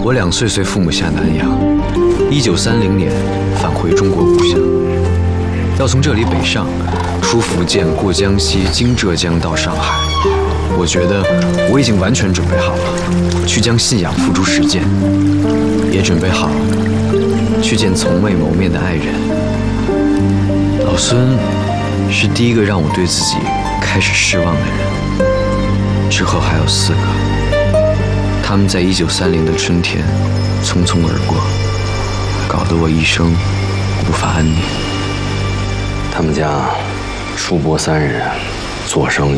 我2岁随父母下南洋，1930年返回中国故乡。要从这里北上，出福建，过江西，经浙江到上海。我觉得我已经完全准备好了，去将信仰付诸实践，也准备好去见从未谋面的爱人。老孙是第一个让我对自己开始失望的人，之后还有4个，他们在1930的春天匆匆而过，搞得我一生无法安宁。 他们家出拨3人，做生意